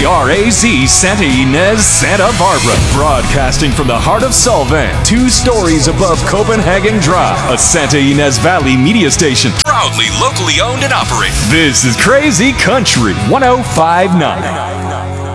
KRAZ Santa Ynez, Santa Barbara. Broadcasting from the heart of Solvang, 2 stories above Copenhagen Drive. A Santa Ynez Valley media station. Proudly locally owned and operated. This is Crazy Country 1059.